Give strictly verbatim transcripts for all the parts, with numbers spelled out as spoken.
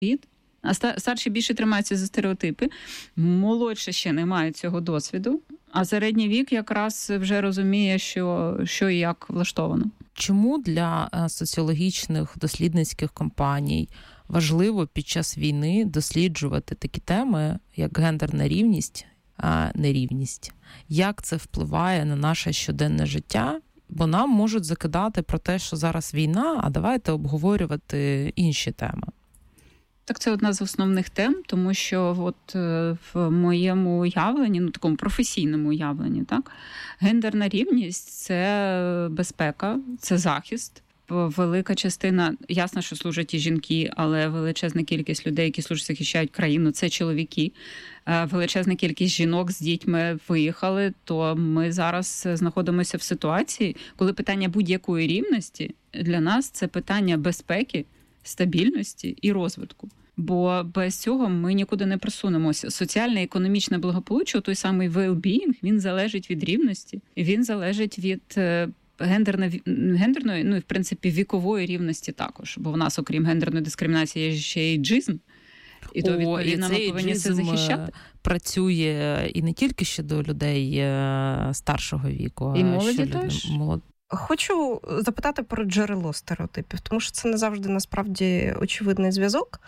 А старші більше тримаються за стереотипи, молодші ще не мають цього досвіду, а середній вік якраз вже розуміє, що, що і як влаштовано. Чому для соціологічних дослідницьких компаній важливо під час війни досліджувати такі теми, як гендерна рівність, а нерівність? Як це впливає на наше щоденне життя? Бо нам можуть закидати про те, що зараз війна, а давайте обговорювати інші теми. Так, це одна з основних тем, тому що от в моєму уявленні, ну такому професійному уявленні, так, гендерна рівність – це безпека, це захист. Велика частина, ясно, що служать і жінки, але величезна кількість людей, які служать, захищають країну, це чоловіки. Величезна кількість жінок з дітьми виїхали, то ми зараз знаходимося в ситуації, коли питання будь-якої рівності для нас – це питання безпеки, стабільності і розвитку. Бо без цього ми нікуди не просунемося. Соціальне і економічне благополуччя, той самий well-being, він залежить від рівності, він залежить від гендерної, гендерної, ну і в принципі вікової рівності також. Бо в нас, окрім гендерної дискримінації, є ще й джизм. І то, відповідно, ми повинні це захищати. Працює і не тільки щодо людей старшого віку, і молоді теж. Молод... Хочу запитати про джерело стереотипів, тому що це не завжди насправді очевидний зв'язок.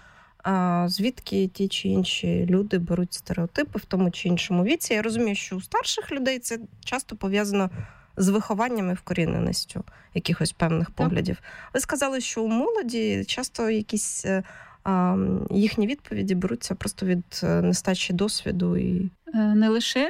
Звідки ті чи інші люди беруть стереотипи в тому чи іншому віці. Я розумію, що у старших людей це часто пов'язано з вихованням і вкоріненістю якихось певних поглядів. Ви сказали, що у молоді часто якісь а, їхні відповіді беруться просто від нестачі досвіду і... Не лише.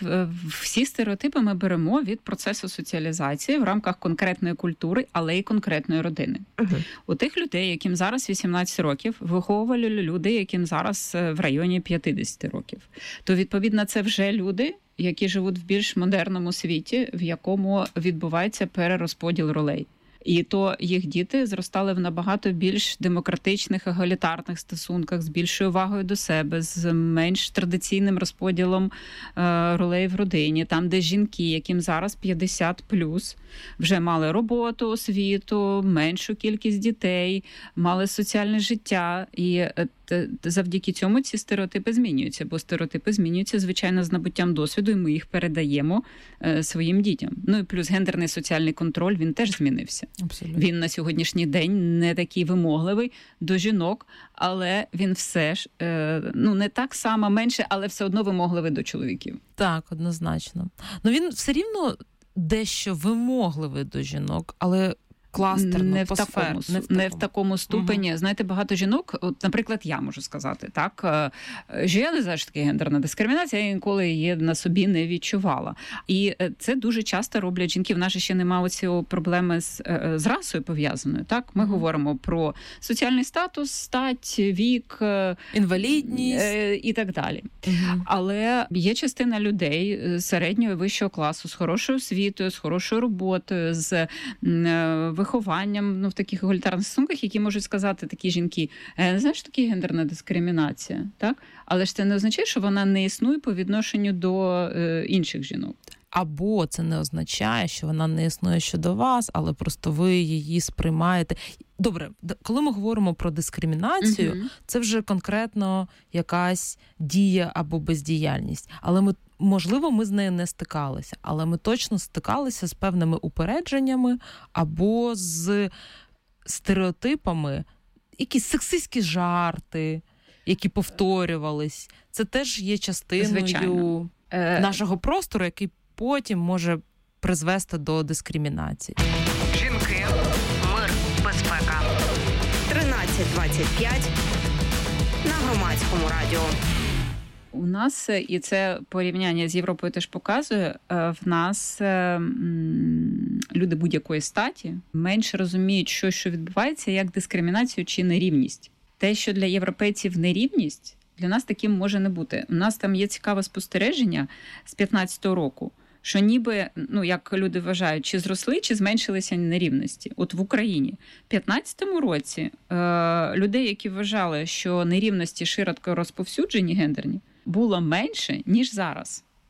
Всі стереотипи ми беремо від процесу соціалізації в рамках конкретної культури, але й конкретної родини. Uh-huh. У тих людей, яким зараз вісімнадцять років, виховували люди, яким зараз в районі п'ятдесят років. То, відповідно, це вже люди, які живуть в більш модерному світі, в якому відбувається перерозподіл ролей. І то їх діти зростали в набагато більш демократичних, егалітарних стосунках, з більшою увагою до себе, з менш традиційним розподілом е, ролей в родині. Там, де жінки, яким зараз п'ятдесят плюс, вже мали роботу, освіту, меншу кількість дітей, мали соціальне життя. І е, завдяки цьому ці стереотипи змінюються. Бо стереотипи змінюються, звичайно, з набуттям досвіду, і ми їх передаємо е, своїм дітям. Ну і плюс гендерний соціальний контроль, він теж змінився. Абсолютно. Він на сьогоднішній день не такий вимогливий до жінок, але він все ж, е, ну не так само менше, але все одно вимогливий до чоловіків. Так, однозначно. Ну він все рівно дещо вимогливий до жінок, але кластерно, не в, по такому, сфер, не, в такому. не в такому ступені. Угу. Знаєте, багато жінок, от, наприклад, я можу сказати, так, що я не знаю, що таке гендерна дискримінація, я ніколи її на собі не відчувала. І це дуже часто роблять жінки. В нас ще немає оцієї проблеми з, з расою пов'язаною. Так, ми угу. говоримо про соціальний статус, стать, вік, інвалідність і так далі. Угу. Але є частина людей середнього і вищого класу з хорошою освітою, з хорошою роботою, з вихованням, ну, в таких егалітарних стосунках, які можуть сказати такі жінки, знаєш, таке гендерна дискримінація, так? Але ж це не означає, що вона не існує по відношенню до е, інших жінок. Або це не означає, що вона не існує щодо вас, але просто ви її сприймаєте. Добре, коли ми говоримо про дискримінацію, uh-huh. це вже конкретно якась дія або бездіяльність. Але ми, можливо, ми з нею не стикалися, але ми точно стикалися з певними упередженнями або з стереотипами, якісь сексистські жарти, які повторювались. Це теж є частиною Звичайно. нашого простору, який потім може призвести до дискримінації. Жінки, мир, безпека. тринадцять двадцять п'ять на Громадському радіо. У нас, і це порівняння з Європою теж показує, в нас люди будь-якої статі менше розуміють, що, що відбувається, як дискримінацію чи нерівність. Те, що для європейців нерівність, для нас таким може не бути. У нас там є цікаве спостереження з п'ятнадцятого року, що ніби, ну, як люди вважають, чи зросли, чи зменшилися нерівності. От в Україні в п'ятнадцятому році е, людей, які вважали, що нерівності широко розповсюджені гендерні, було менше, ніж зараз.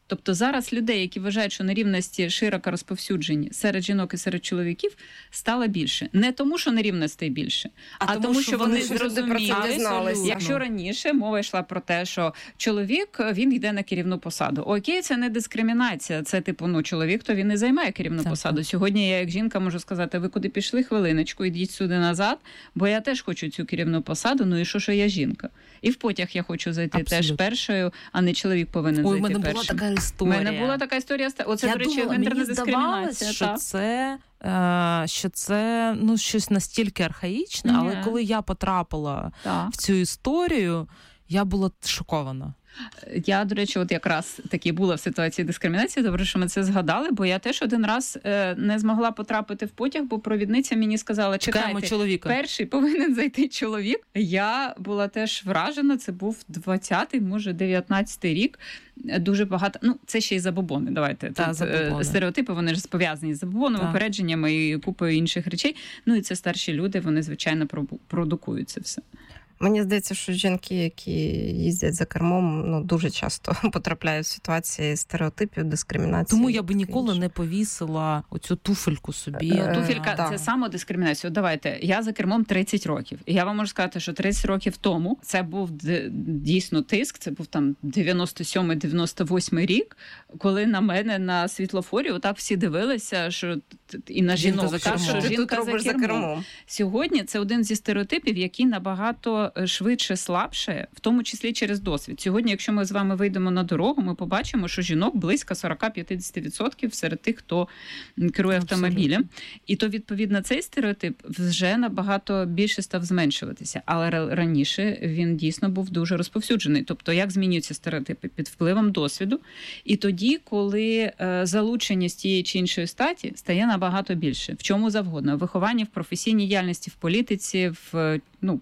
Тобто зараз людей, які вважають, що нерівності широко розповсюджені серед жінок і серед чоловіків, стало більше. Не тому, що нерівностей більше, а, а тому, тому, що вони зрозуміли, якщо раніше мова йшла про те, що чоловік, він йде на керівну посаду. Окей, це не дискримінація, це типу, ну, чоловік, то він не займає керівну так. посаду. Сьогодні я, як жінка, можу сказати, ви куди пішли, хвилиночку, ідіть сюди назад, бо я теж хочу цю керівну посаду, ну і що, що я жінка. І в потяг я хочу зайти Абсолютно. теж першою, а не чоловік повинен Ой, зайти першим. У мене була така історія. У мене була така історія. Оце, я до речі, думала, гендерна мені дискримінація. Що це, е, що це ну, щось настільки архаїчне, mm-hmm. але коли я потрапила так. в цю історію, я була шокована. Я, до речі, от якраз таки була в ситуації дискримінації, добре, що ми це згадали, бо я теж один раз е, не змогла потрапити в потяг, бо провідниця мені сказала, чекайте, чоловіка. Перший повинен зайти чоловік. Я була теж вражена, це був двадцятий, може, дев'ятнадцятий рік. Дуже багато, ну, це ще й забобони, давайте. Та, Тут забобони. Стереотипи, вони ж пов'язані з забобонами, упередженнями і купою інших речей. Ну, і це старші люди, вони, звичайно, продукують це все. Мені здається, що жінки, які їздять за кермом, ну, дуже часто потрапляють в ситуації стереотипів, дискримінації. Тому я би ніколи не повісила оцю туфельку собі. Е, Туфелька – це самодискримінація. Давайте, я за кермом тридцять років. І я вам можу сказати, що тридцять років тому це був дійсно тиск, це був там дев'яносто сьомий дев'яносто восьмий рік, коли на мене на світлофорі отак всі дивилися, що і на жінок, за так, що жінка за кермом. за кермом. Сьогодні це один зі стереотипів, який набагато швидше слабше, в тому числі через досвід. Сьогодні, якщо ми з вами вийдемо на дорогу, ми побачимо, що жінок близько сорок-п'ятдесят відсотків серед тих, хто керує автомобілем. І то, відповідно, цей стереотип вже набагато більше став зменшуватися. Але раніше він дійсно був дуже розповсюджений. Тобто, як змінюються стереотипи? Під впливом досвіду. І тоді, коли залучення з тієї чи іншої статі стає набагато більше. В чому завгодно. В вихованні, в професійній діяльності, в політиці, в, ну,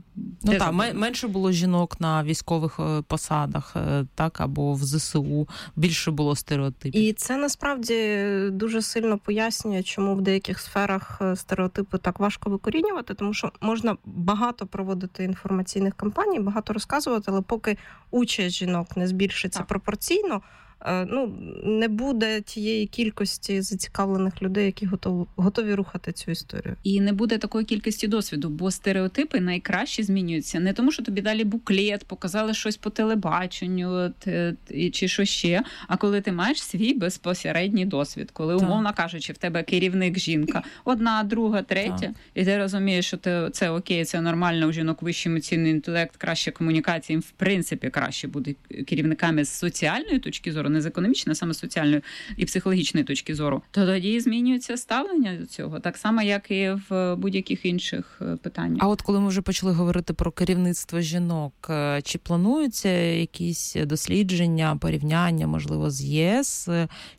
Ну так, менше було жінок на військових посадах, так, або в ЗСУ, більше було стереотипів. І це насправді дуже сильно пояснює, чому в деяких сферах стереотипи так важко викорінювати, тому що можна багато проводити інформаційних кампаній, багато розказувати, але поки участь жінок не збільшиться так. пропорційно, ну, не буде тієї кількості зацікавлених людей, які готові, готові рухати цю історію. І не буде такої кількості досвіду, бо стереотипи найкраще змінюються. Не тому, що тобі дали буклет, показали щось по телебаченню чи що ще, а коли ти маєш свій безпосередній досвід, коли, умовно кажучи, в тебе керівник жінка, одна, друга, третя, так. і ти розумієш, що ти, це окей, це нормально, у жінок вищий емоційний інтелект, краще комунікація, їм в принципі краще бути керівниками з соціальної точки зору, не з економічної, а саме з соціальної і психологічної точки зору, то тоді змінюється ставлення до цього, так само, як і в будь-яких інших питаннях. А от коли ми вже почали говорити про керівництво жінок, чи плануються якісь дослідження, порівняння, можливо, з ЄС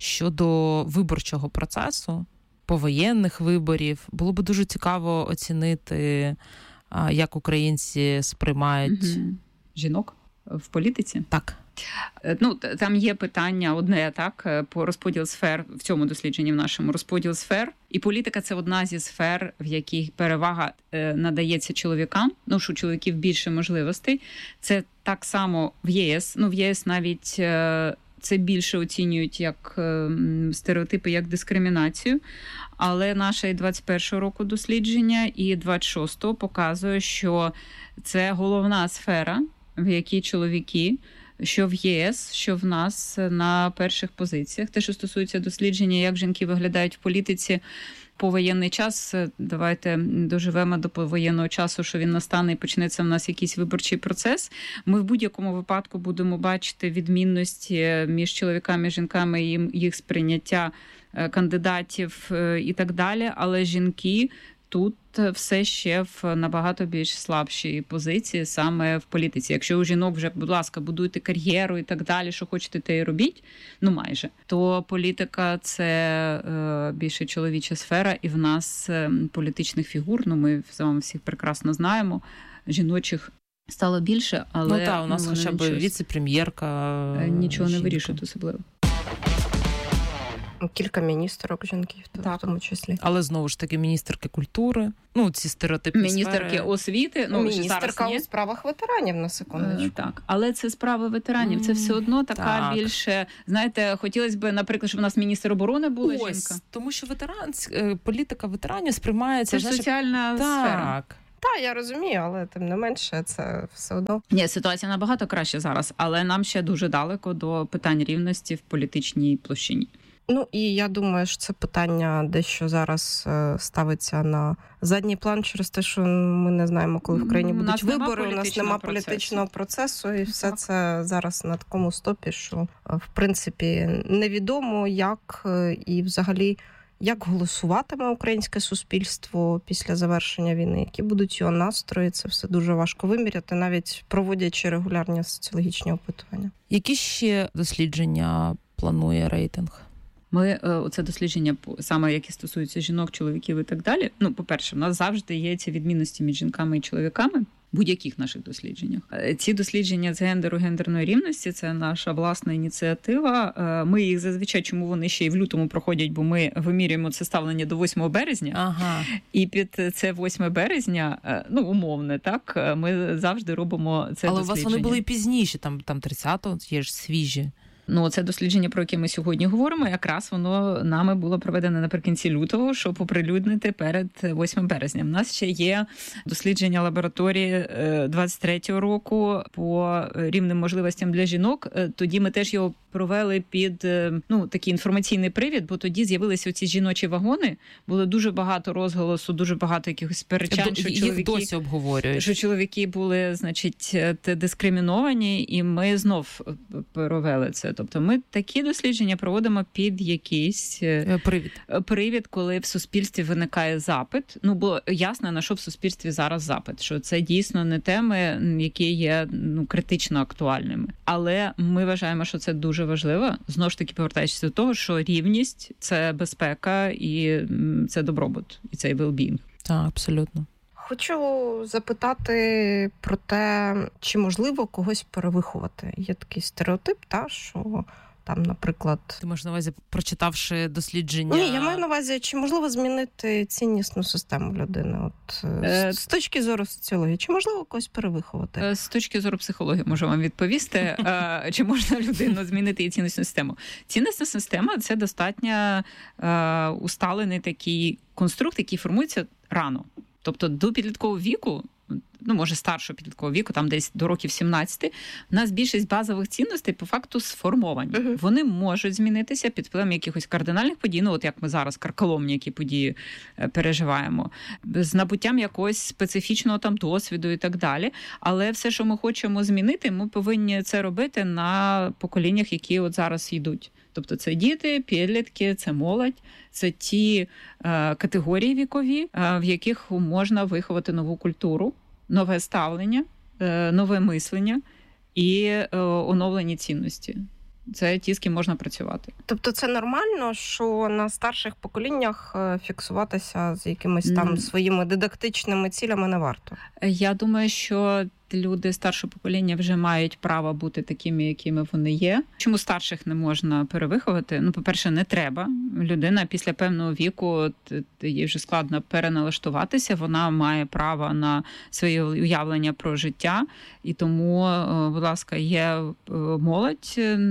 щодо виборчого процесу, повоєнних виборів? Було б дуже цікаво оцінити, як українці сприймають угу. жінок в політиці? Так. Ну, там є питання одне, так, по розподіл сфер в цьому дослідженні в нашому, розподіл сфер. І політика – це одна зі сфер, в якій перевага надається чоловікам, ну, що у чоловіків більше можливостей. Це так само в ЄС, ну, в ЄС навіть це більше оцінюють як стереотипи, як дискримінацію. Але наше і двадцять першого року дослідження, і двадцять шостого показує, що це головна сфера, в якій чоловіки, що в ЄС, що в нас на перших позиціях. Те, що стосується дослідження, як жінки виглядають в політиці повоєнний час, давайте доживемо до повоєнного часу, що він настане і почнеться в нас якийсь виборчий процес. Ми в будь-якому випадку будемо бачити відмінності між чоловіками і жінками, їх сприйняття кандидатів і так далі, але жінки тут все ще в набагато більш слабшій позиції саме в політиці. Якщо у жінок вже, будь ласка, будуйте кар'єру і так далі, що хочете, те й робіть, ну майже, то політика – це е, більше чоловіча сфера, і в нас е, політичних фігур, ну ми з вами всіх прекрасно знаємо, жіночих стало більше, але... Ну так, у нас ну, хоча б віце-прем'єрка. Нічого жінка. Не вирішують особливо. Кілька міністерок жінків, так. в тому числі. Але знову ж таки міністерки культури, ну ці стереотипні міністерки сфери. освіти, ну міністерка зараз у справах ветеранів, на секундочку. Е, так, але це справи ветеранів, це все одно така так. більше, знаєте, хотілося б, наприклад, щоб у нас міністр оборони була Ось, жінка. тому що ветеран, політика ветеранів сприймається... Це ж знаєш, соціальна так. сфера. Так, я розумію, але тим не менше це все одно. Ні, ситуація набагато краще зараз, але нам ще дуже далеко до питань рівності в політичній площині. Ну і я думаю, що це питання дещо зараз ставиться на задній план через те, що ми не знаємо, коли в країні будуть вибори, у нас нема політичного процесу, і все так. Це зараз на такому стопі, що в принципі невідомо, як і взагалі як голосуватиме українське суспільство після завершення війни, які будуть його настрої, це все дуже важко виміряти, навіть проводячи регулярні соціологічні опитування. Які ще дослідження планує рейтинг? Ми оце дослідження, саме які стосуються жінок, чоловіків і так далі. Ну, по-перше, в нас завжди є ці відмінності між жінками і чоловіками. Будь-яких наших дослідженнях. Ці дослідження з гендеру, гендерної рівності – це наша власна ініціатива. Ми їх зазвичай, чому вони ще й в лютому проходять, бо ми вимірюємо це ставлення до восьмого березня. Ага. І під це восьме березня, ну, умовне, так, ми завжди робимо це Але дослідження. Але у вас вони були пізніше, там, там тридцятого, є ж свіжі. Ну, це дослідження, про яке ми сьогодні говоримо, якраз воно нами було проведено наприкінці лютого, щоб оприлюднити перед восьмим березня. У нас ще є дослідження лабораторії двадцять третього року по рівним можливостям для жінок. Тоді ми теж його провели під, ну, такий інформаційний привід, бо тоді з'явилися оці жіночі вагони, було дуже багато розголосу, дуже багато якихось сперечань, що їх чоловіки, досі обговорюють. Що чоловіки були, значить, дискриміновані, і ми знов провели це. Тобто ми такі дослідження проводимо під якийсь привід, привід, коли в суспільстві виникає запит. Ну, бо ясно, на що в суспільстві зараз запит, що це дійсно не теми, які є, ну, критично актуальними. Але ми вважаємо, що це дуже важливо. Знову ж таки, повертаючись до того, що рівність – це безпека і це добробут, і це well-being. Так, абсолютно. Хочу запитати про те, чи можливо когось перевиховати. Є такий стереотип, та, що там, наприклад... Ти маєш на увазі, прочитавши дослідження... Ні, я маю на увазі, чи можливо змінити ціннісну систему людини? От, е... З точки зору соціології, чи можливо когось перевиховати? З точки зору психології можу вам відповісти, чи можна людину змінити її ціннісну систему. Ціннісна система – це достатньо усталений такий конструкт, який формується рано. Тобто до підліткового віку, ну, може, старшого підліткового віку, там десь до років сімнадцяти, у нас більшість базових цінностей по факту сформовані. Uh-huh. Вони можуть змінитися під впливом якихось кардинальних подій, ну, от як ми зараз карколомні які події переживаємо, з набуттям якогось специфічного там досвіду і так далі. Але все, що ми хочемо змінити, ми повинні це робити на поколіннях, які от зараз йдуть. Тобто це діти, підлітки, це молодь, це ті е, категорії вікові, е, в яких можна виховати нову культуру, нове ставлення, е, нове мислення і е, оновлені цінності. Це ті, з ким можна працювати. Тобто це нормально, що на старших поколіннях фіксуватися з якимись там своїми дидактичними цілями не варто? Я думаю, що люди старшого покоління вже мають право бути такими, якими вони є. Чому старших не можна перевиховати? Ну, по-перше, не треба. Людина після певного віку, їй вже складно переналаштуватися, вона має право на своє уявлення про життя, і тому, будь ласка, є молодь,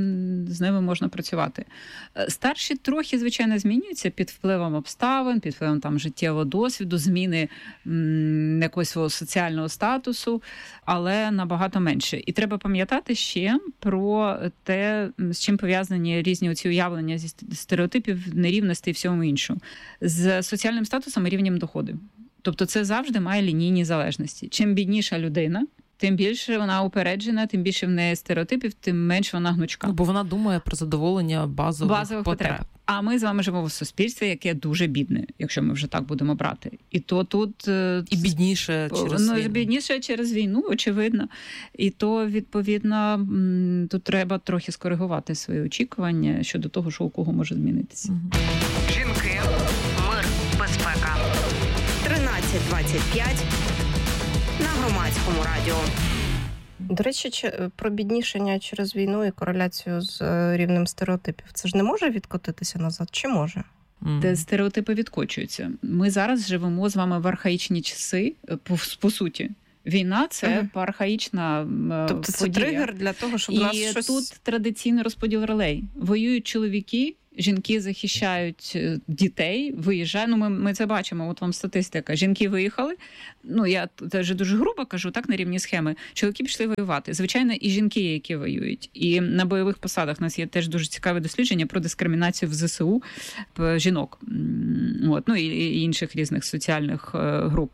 з ними можна працювати. Старші трохи, звичайно, змінюються під впливом обставин, під впливом там життєвого досвіду, зміни м, якогось свого соціального статусу, але набагато менше. І треба пам'ятати ще про те, з чим пов'язані різні оці уявлення зі стереотипів, нерівності і всьому іншому. З соціальним статусом і рівнем доходу. Тобто це завжди має лінійні залежності. Чим бідніша людина, тим більше вона упереджена, тим більше в неї стереотипів, тим менше вона гнучка. Ну, бо вона думає про задоволення базових, базових потреб. потреб. А ми з вами живемо в суспільстві, яке дуже бідне, якщо ми вже так будемо брати. І то тут... І бідніше через ну, війну. Бідніше через війну, очевидно. І то, відповідно, тут треба трохи скоригувати свої очікування щодо того, що у кого може змінитися. Угу. Жінки, мир, безпека. тринадцять двадцять п'ять на Громадському радіо. До речі, про біднішення через війну і кореляцію з рівнем стереотипів. Це ж не може відкотитися назад? Чи може? Де стереотипи відкочуються. Ми зараз живемо з вами в архаїчні часи, по, по суті. Війна – це uh-huh. архаїчна тобто подія. Це тригер для того, щоб і нас щось... тут традиційний розподіл ролей. Воюють чоловіки, жінки захищають дітей, виїжджають. Ну, ми, ми це бачимо, от вам статистика. Жінки виїхали, ну, я вже дуже грубо кажу, так, на рівні схеми. Чоловіки пішли воювати. Звичайно, і жінки, які воюють. І на бойових посадах у нас є теж дуже цікаве дослідження про дискримінацію в ЗСУ жінок. От, ну, і, і інших різних соціальних груп.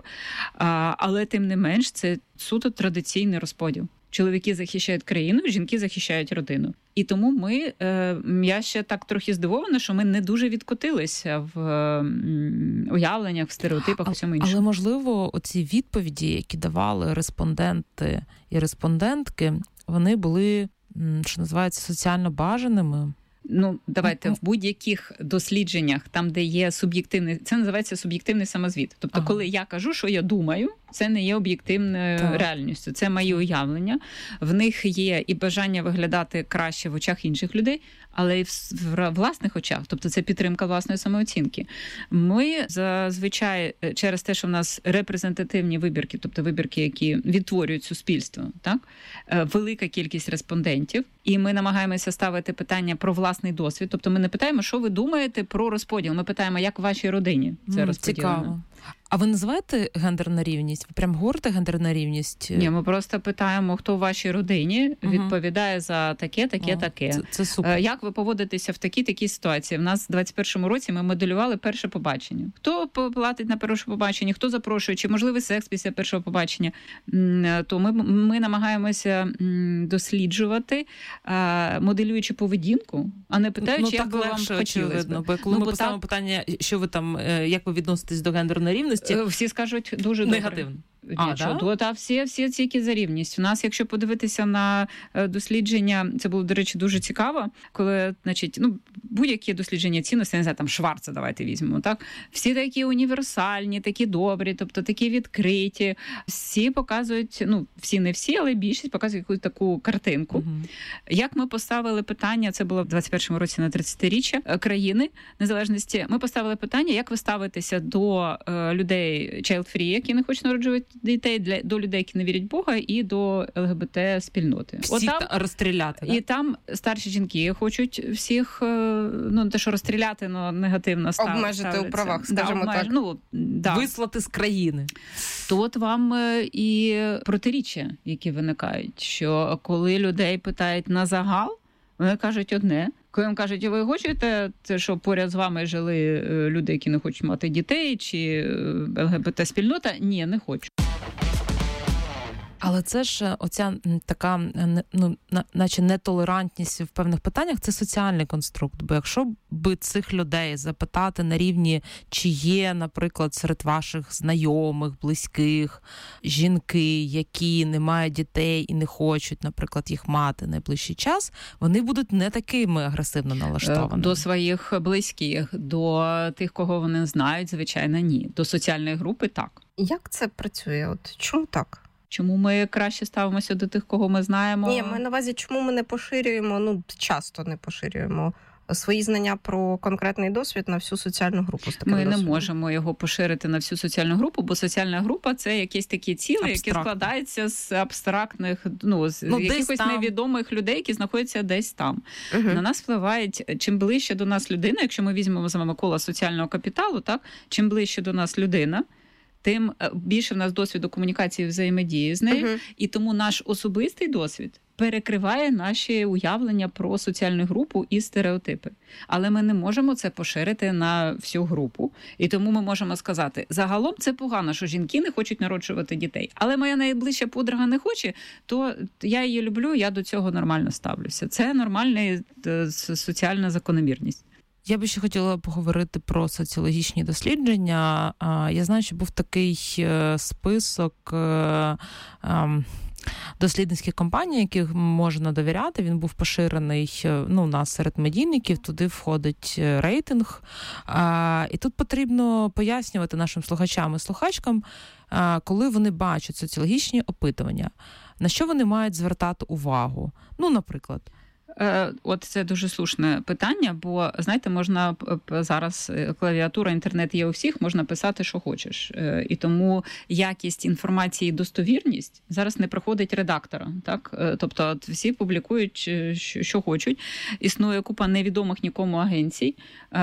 А, але, тим не менш, це суто традиційний розподіл. Чоловіки захищають країну, жінки захищають родину. І тому ми, я ще так трохи здивована, що ми не дуже відкотилися в уявленнях, в стереотипах, у всьому іншому. Але, можливо, оці відповіді, які давали респонденти і респондентки, вони були, що називається, соціально бажаними. Ну, давайте, в будь-яких дослідженнях, там, де є суб'єктивний, це називається суб'єктивний самозвіт. Тобто, ага. коли я кажу, що я думаю, це не є об'єктивною так. реальністю. Це мої уявлення. В них є і бажання виглядати краще в очах інших людей, але і в власних очах. Тобто це підтримка власної самооцінки. Ми зазвичай через те, що в нас репрезентативні вибірки, тобто вибірки, які відтворюють суспільство, так? Велика кількість респондентів, і ми намагаємося ставити питання про власний досвід. Тобто ми не питаємо, що ви думаєте про розподіл. Ми питаємо, як в вашій родині це розподілено. Цікаво. А ви називаєте гендерна рівність? Ви прям говорите гендерна рівність? Ні, ми просто питаємо, хто в вашій родині відповідає за таке, таке, О, таке. Це, це супер. Як ви поводитеся в такій такій ситуації? В нас в двадцять першому році ми моделювали перше побачення. Хто платить на перше побачення, хто запрошує, чи можливий секс після першого побачення. То ми, ми намагаємося досліджувати, моделюючи поведінку, а не питаючи, ну, як би вам хотілося. Бо коли ну, ми поставимо так... питання, що ви там, як ви відноситесь до гендерної рівності, всі скажуть дуже негативно. А, да? Та всі, всі тільки за рівність. У нас, якщо подивитися на дослідження, це було, до речі, дуже цікаво, коли, значить, ну, будь-які дослідження цінності, не знаю, там Шварца давайте візьмемо, так? Всі такі універсальні, такі добрі, тобто такі відкриті. Всі показують, ну, всі не всі, але більшість показують якусь таку картинку. Угу. Як ми поставили питання, це було в двадцять першому році на тридцятиріччя країни незалежності, ми поставили питання, як ви ставитеся до е, людей child-free, які не хочуть народжувати дітей, для до людей, які не вірять в Бога, і до ЛГБТ-спільноти. Всіх розстріляти, і да? Там старші жінки хочуть всіх, ну, те, що розстріляти, ну, негативно ставиться. Обмежити у правах, скажімо да, обмеж... так. Ну, да. Вислати з країни. То от вам і протиріччя, які виникають, що коли людей питають на загал, вони кажуть одне. Коли їм кажуть, ви хочете, це, щоб поряд з вами жили люди, які не хочуть мати дітей, чи ЛГБТ-спільнота? Ні, не хочу. Але це ж оця така, ну, наче нетолерантність в певних питаннях, це соціальний конструкт. Бо якщо би цих людей запитати на рівні, чи є, наприклад, серед ваших знайомих, близьких, жінки, які не мають дітей і не хочуть, наприклад, їх мати найближчий час, вони будуть не такими агресивно налаштованими. До своїх близьких, до тих, кого вони знають, звичайно, ні. До соціальної групи – так. Як це працює? От чому так? Чому ми краще ставимося до тих, кого ми знаємо? Ні, ми на увазі, чому ми не поширюємо, ну, часто не поширюємо свої знання про конкретний досвід на всю соціальну групу. З таким ми досвідом. Не можемо його поширити на всю соціальну групу, бо соціальна група – це якісь такі цілі, які складаються з абстрактних, ну, з ну, якихось там невідомих людей, які знаходяться десь там. Угу. На нас впливають, чим ближче до нас людина, якщо ми візьмемо з вами коло соціального капіталу, так, чим ближче до нас людина, тим більше в нас досвіду комунікації, взаємодії з нею, uh-huh. і тому наш особистий досвід перекриває наші уявлення про соціальну групу і стереотипи. Але ми не можемо це поширити на всю групу. І тому ми можемо сказати, загалом це погано, що жінки не хочуть народжувати дітей. Але моя найближча подруга не хоче, то я її люблю, я до цього нормально ставлюся. Це нормальна соціальна закономірність. Я би ще хотіла поговорити про соціологічні дослідження. Я знаю, що був такий список дослідницьких компаній, яких можна довіряти. Він був поширений, ну, у нас серед медійників, туди входить рейтинг. І тут потрібно пояснювати нашим слухачам і слухачкам, коли вони бачать соціологічні опитування, на що вони мають звертати увагу? Ну, наприклад. От це дуже слушне питання, бо, знаєте, можна зараз, клавіатура, інтернет є у всіх, можна писати, що хочеш. І тому якість інформації і достовірність зараз не проходить редактора. Так? Тобто от всі публікують, що хочуть. Існує купа невідомих нікому агенцій,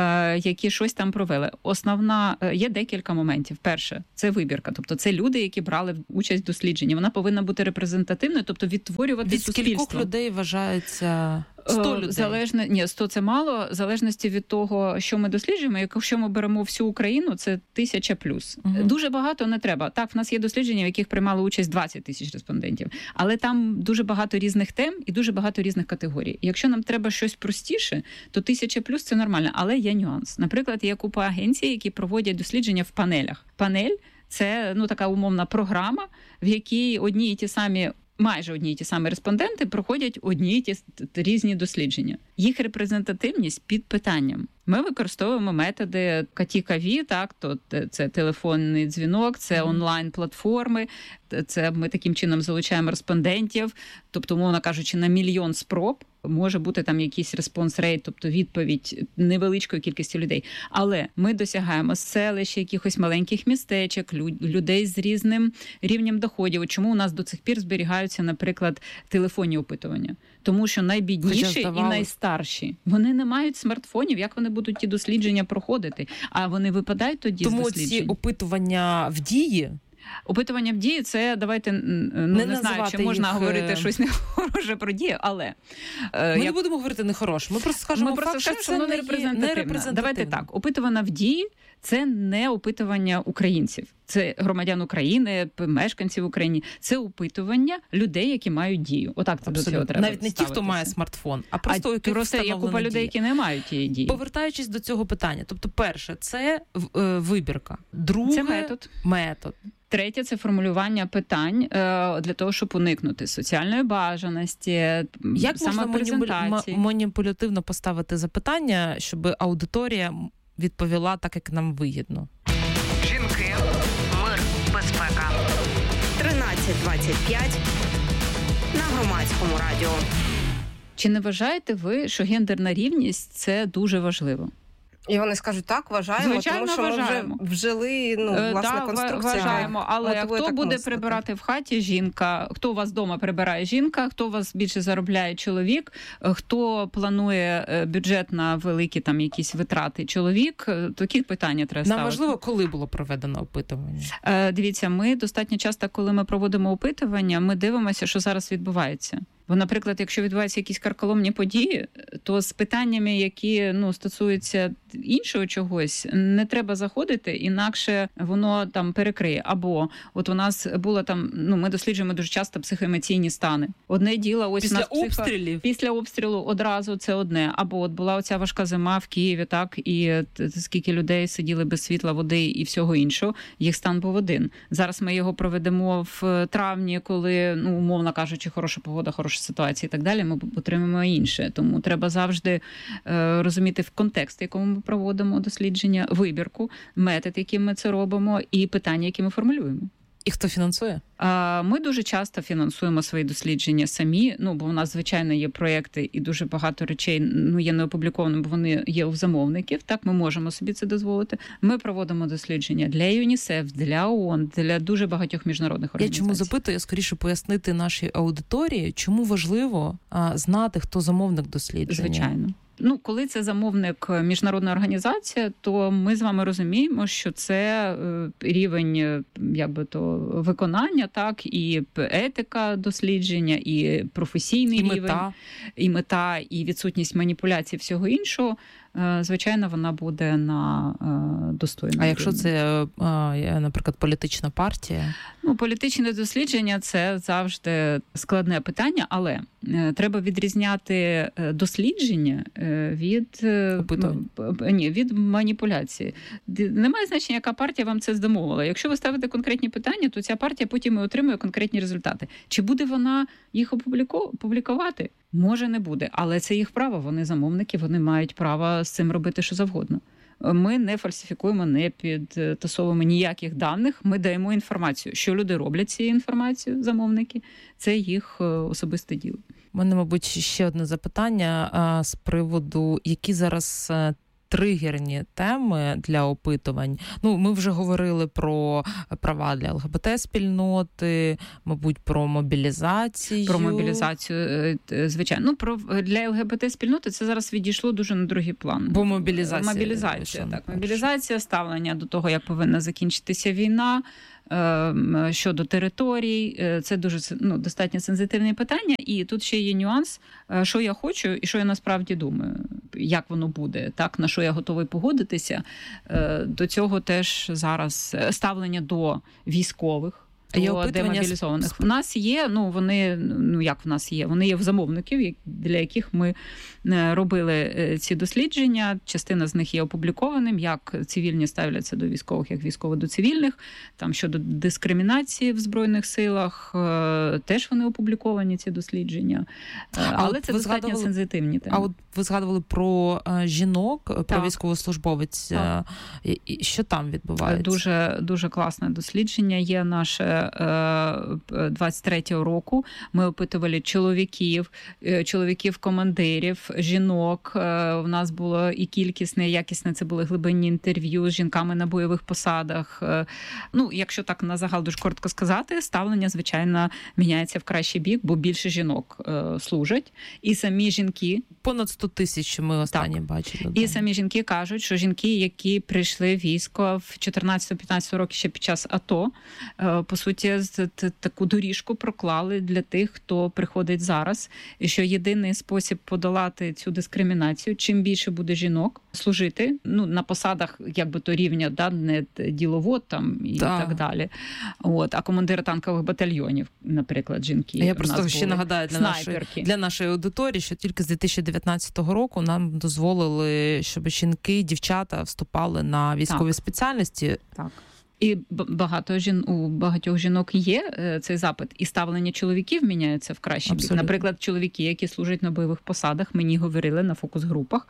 які щось там провели. Основна, є декілька моментів. Перше, це вибірка. Тобто це люди, які брали участь в дослідженні. Вона повинна бути репрезентативною, тобто відтворювати від суспільство. Від скількох людей вважається... сто людей. Залежно, ні, сто це мало. В залежності від того, що ми досліджуємо. Якщо ми беремо всю Україну, це тисяча плюс. Угу. Дуже багато не треба. Так, в нас є дослідження, в яких приймали участь двадцять тисяч респондентів. Але там дуже багато різних тем і дуже багато різних категорій. Якщо нам треба щось простіше, то тисяча плюс це нормально. Але є нюанс. Наприклад, є купа агенцій, які проводять дослідження в панелях. Панель – це, ну, така умовна програма, в якій одні і ті самі майже одні й ті самі респонденти проходять одні й ті різні дослідження. Їх репрезентативність під питанням. Ми використовуємо методи КАТІ-КАВІ, так, то це телефонний дзвінок, це онлайн-платформи, це ми таким чином залучаємо респондентів, тобто, мовно кажучи, на мільйон спроб може бути там якийсь респонс-рейт, тобто відповідь невеличкої кількості людей. Але ми досягаємо селищ, якихось маленьких містечок, людей з різним рівнем доходів. Чому у нас до цих пір зберігаються, наприклад, телефонні опитування? Тому що найбідніші і найстарші, вони не мають смартфонів, як вони будуть ті дослідження проходити? А вони випадають тоді Тому з досліджень. Тому ці опитування в дії... Опитування в дії – це, давайте, ну, не, не знаю, чи можна їх... говорити щось нехороше про дію, але... Ми я... не будемо говорити нехороше, ми просто скажемо ми факт, просто що це не репрезентативно. Давайте так, опитування в дії – це не опитування українців. Це громадян України, мешканців України. Це опитування людей, які мають дію. Отак це до цього треба навіть не ті, хто має смартфон, а просто а у яких просто є купа людей, які не мають тієї дії. Повертаючись до цього питання. Тобто, перше, це вибірка. Друге, це метод. метод. Третє – це формулювання питань для того, щоб уникнути соціальної бажаності, як самопрезентації. Можна маніпулятивно поставити запитання, щоб аудиторія відповіла так, як нам вигідно? Жінки, мир, безпека. тринадцять двадцять п'ять на Громадському радіо. Чи не вважаєте ви, що гендерна рівність – це дуже важливо? І вони скажуть, так, вважаємо, Звичайно, тому що вважаємо. ми вже вжили, ну, власне, да, конструкцію. Вважаємо, але от хто буде прибирати в хаті? Жінка. Хто у вас вдома прибирає? Жінка. Хто у вас більше заробляє? Чоловік. Хто планує бюджет на великі там якісь витрати? Чоловік. Такі питання треба ставити. Нам важливо, коли було проведено опитування? Е, дивіться, ми достатньо часто, коли ми проводимо опитування, ми дивимося, що зараз відбувається. Бо, наприклад, якщо відбуваються якісь карколомні події, то з питаннями, які, ну, стосуються іншого чогось, не треба заходити, інакше воно там перекриє. Або от у нас було там, ну, ми досліджуємо дуже часто психоемоційні стани. Одне діло, ось після у нас психо... обстрілів. Після обстрілу одразу це одне. Або от була оця важка зима в Києві, так, і скільки людей сиділи без світла, води і всього іншого, їх стан був один. Зараз ми його проведемо в травні, коли, ну, умовно кажучи, хороша погода, хороша ситуації і так далі, ми отримаємо інше. Тому треба завжди е, розуміти в контекст, в якому ми проводимо дослідження, вибірку, метод, яким ми це робимо, і питання, які ми формулюємо. І хто фінансує? Ми дуже часто фінансуємо свої дослідження самі, ну, бо у нас, звичайно, є проєкти і дуже багато речей, ну, є не опублікованими, бо вони є у замовників, так, ми можемо собі це дозволити. Ми проводимо дослідження для ЮНІСЕФ, для ООН, для дуже багатьох міжнародних організацій. Я чому запитую, я скоріше пояснити нашій аудиторії, чому важливо а, знати, хто замовник дослідження. Звичайно. Ну, коли це замовник міжнародна організація, то ми з вами розуміємо, що це рівень, як би то, виконання, так, і етика дослідження, і професійний і рівень, мета. і мета, і відсутність маніпуляцій, всього іншого. Звичайно, вона буде на достойному. А якщо це, наприклад, політична партія? Ну, політичне дослідження – це завжди складне питання, але треба відрізняти дослідження від, ні, від маніпуляції. Немає значення, яка партія вам це здамовила. Якщо ви ставите конкретні питання, то ця партія потім і отримує конкретні результати. Чи буде вона їх опублікувати? Може, не буде, але це їх право, вони замовники, вони мають право з цим робити що завгодно. Ми не фальсифікуємо, не підтасовуємо ніяких даних, ми даємо інформацію. Що люди роблять цією інформацією, замовники, це їх особисте діло. У мене, мабуть, ще одне запитання а, з приводу, які зараз тригерні теми для опитувань. Ну, ми вже говорили про права для ЛГБТ-спільноти, мабуть, про мобілізацію. Про мобілізацію, звичайно. Ну, про для ЛГБТ-спільноти це зараз відійшло дуже на другий план. Бо мобілізація. Мобілізація, так. Мобілізація, ставлення до того, як повинна закінчитися війна, щодо територій. Це дуже ну, достатньо сенситивне питання. І тут ще є нюанс, що я хочу і що я насправді думаю. Як воно буде, так, на що я готовий погодитися. До цього теж зараз ставлення до військових, до демобілізованих. У нас є, ну вони, ну як в нас є, вони є в замовників, для яких ми робили ці дослідження. Частина з них є опублікованим, як цивільні ставляться до військових, як військові до цивільних. Там щодо дискримінації в Збройних силах, теж вони опубліковані, ці дослідження. Але це достатньо сенситивні теми. А от ви згадували про жінок, про так. військовослужбовець. Що там відбувається? Дуже, дуже класне дослідження є наше двадцять третього року. Ми опитували чоловіків, чоловіків-командирів, жінок. У нас було і кількісне, і якісне, це були глибинні інтерв'ю з жінками на бойових посадах. Ну, якщо так на загал дуже коротко сказати, ставлення, звичайно, міняється в кращий бік, бо більше жінок служать. І самі жінки... Понад сто тисяч ми останні так. бачили. І самі жінки кажуть, що жінки, які прийшли в військо в чотирнадцять-п'ятнадцять років ще під час АТО, по суті, таку доріжку проклали для тих, хто приходить зараз. І що єдиний спосіб подолати цю дискримінацію, чим більше буде жінок служити, ну, на посадах, як би то рівня, да, не діловод там і да. так далі. От, а командири танкових батальйонів, наприклад, жінки. Я просто ще нагадаю для нашої, для нашої аудиторії, що тільки з дві тисячі дев'ятнадцятого року нам дозволили, щоб жінки і дівчата вступали на військові так. спеціальності. Так. І багато жін у багатьох жінок є цей запит, і ставлення чоловіків міняється в кращий бік. Наприклад, чоловіки, які служать на бойових посадах, мені говорили на фокус-групах,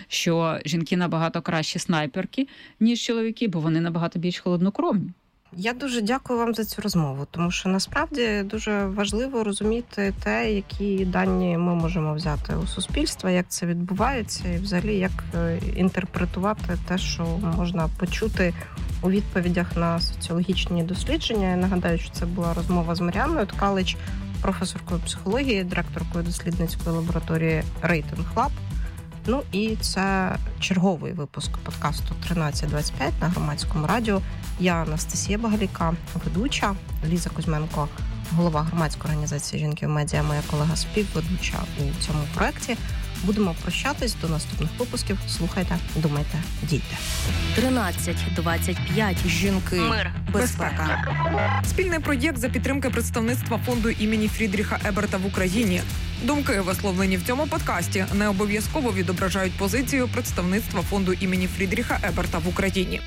що жінки набагато кращі снайперки, ніж чоловіки, бо вони набагато більш холоднокровні. Я дуже дякую вам за цю розмову, тому що насправді дуже важливо розуміти те, які дані ми можемо взяти у суспільства, як це відбувається, і взагалі як інтерпретувати те, що можна почути у відповідях на соціологічні дослідження. Я нагадаю, що це була розмова з Мар'яною Ткалич, професоркою психології, директоркою дослідницької лабораторії Рейтинг Лаб. Ну і це черговий випуск подкасту тринадцять двадцять п'ять на Громадському радіо. Я Анастасія Багаліка, ведуча, Ліза Кузьменко, голова громадської організації «Жінки в медіа», моя колега співведуча у цьому проєкті. Будемо прощатись до наступних випусків. Слухайте, думайте, дійте. тринадцять двадцять п'ять. Жінки. Мир. Безпека. Спільний проєкт за підтримки представництва фонду імені Фрідріха Еберта в Україні. Думки, висловлені в цьому подкасті, не обов'язково відображають позицію представництва фонду імені Фрідріха Еберта в Україні.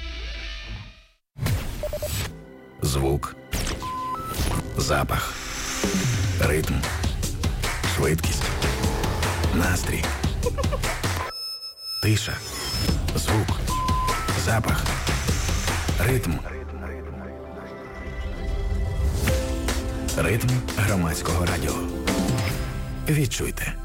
Звук. Запах. Ритм. Швидкість. Настрій. Тиша. Звук. Запах. Ритм. Ритм громадського радіо. Відчуйте.